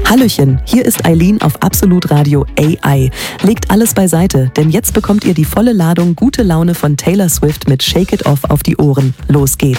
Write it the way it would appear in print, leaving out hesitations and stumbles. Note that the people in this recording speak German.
Hallöchen, hier ist Eileen auf Absolut Radio AI. Legt alles beiseite, denn jetzt bekommt ihr die volle Ladung gute Laune von Taylor Swift mit Shake It Off auf die Ohren. Los geht's.